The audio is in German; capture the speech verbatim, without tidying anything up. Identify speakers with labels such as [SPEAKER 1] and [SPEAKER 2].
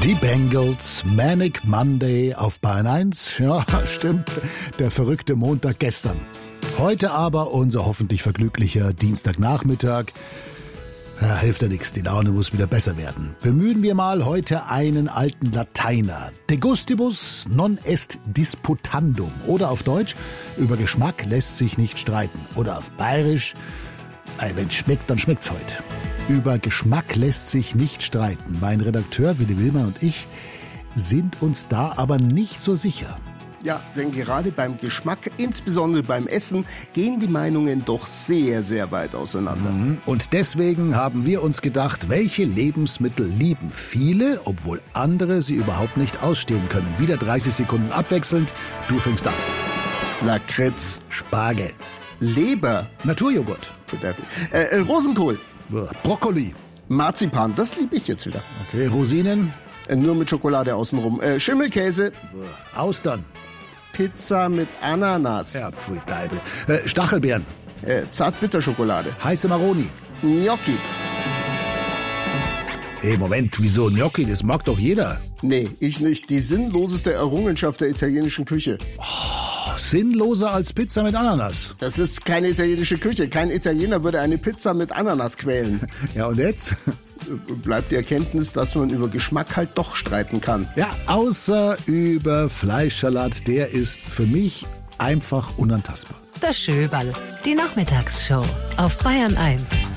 [SPEAKER 1] Die Bengals, Manic Monday auf Bayern eins. Ja, stimmt, der verrückte Montag gestern. Heute aber unser hoffentlich vergnüglicher Dienstagnachmittag. Ja, hilft ja nichts, die Laune muss wieder besser werden. Bemühen wir mal heute einen alten Lateiner. De gustibus non est disputandum. Oder auf Deutsch, über Geschmack lässt sich nicht streiten. Oder auf Bayerisch, wenn es schmeckt, dann schmeckt's heute. Über Geschmack lässt sich nicht streiten. Mein Redakteur Willi Willmann und ich sind uns da aber nicht so sicher.
[SPEAKER 2] Ja, denn gerade beim Geschmack, insbesondere beim Essen, gehen die Meinungen doch sehr, sehr weit auseinander.
[SPEAKER 1] Mhm. Und deswegen haben wir uns gedacht, welche Lebensmittel lieben viele, obwohl andere sie überhaupt nicht ausstehen können. Wieder dreißig Sekunden abwechselnd. Du fängst an.
[SPEAKER 2] Lakritz,
[SPEAKER 1] Spargel,
[SPEAKER 2] Leber,
[SPEAKER 1] Naturjoghurt,
[SPEAKER 2] äh, äh, Rosenkohl,
[SPEAKER 1] Brokkoli,
[SPEAKER 2] Marzipan, das liebe ich jetzt wieder.
[SPEAKER 1] okay, Rosinen,
[SPEAKER 2] Äh, nur mit Schokolade außenrum. Äh, Schimmelkäse,
[SPEAKER 1] Austern,
[SPEAKER 2] Pizza mit Ananas,
[SPEAKER 1] ja, pfui Deibel, äh, Stachelbeeren,
[SPEAKER 2] äh, Zartbitterschokolade,
[SPEAKER 1] heiße Maroni.
[SPEAKER 2] Gnocchi.
[SPEAKER 1] Hey, Moment, wieso Gnocchi? Das mag doch jeder.
[SPEAKER 2] Nee, ich nicht. Die sinnloseste Errungenschaft der italienischen Küche.
[SPEAKER 1] Sinnloser als Pizza mit Ananas.
[SPEAKER 2] Das ist keine italienische Küche. Kein Italiener würde eine Pizza mit Ananas quälen.
[SPEAKER 1] Ja, und jetzt?
[SPEAKER 2] Bleibt die Erkenntnis, dass man über Geschmack halt doch streiten kann.
[SPEAKER 1] Ja, außer über Fleischsalat. Der ist für mich einfach unantastbar.
[SPEAKER 3] Das Schöberl, die Nachmittagsshow auf Bayern eins.